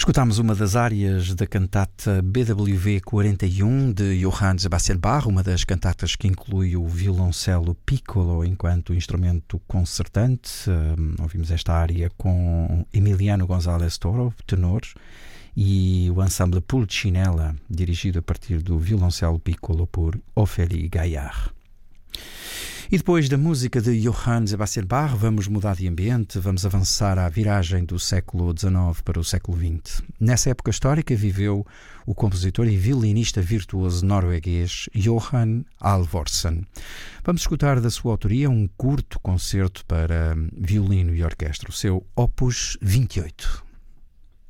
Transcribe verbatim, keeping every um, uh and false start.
Escutámos uma das áreas da cantata B W V quarenta e um de Johann Sebastian Bach, uma das cantatas que inclui o violoncelo piccolo enquanto instrumento concertante. Um, ouvimos esta área com Emiliano González Toro, tenor, e o ensemble Pulcinella, dirigido a partir do violoncelo piccolo por Ophélie Gaillard. E depois da música de Johann Sebastian Bach, vamos mudar de ambiente, vamos avançar à viragem do século dezenove para o século vinte. Nessa época histórica viveu o compositor e violinista virtuoso norueguês Johan Alvorsen. Vamos escutar da sua autoria um curto concerto para violino e orquestra, o seu Opus vinte e oito.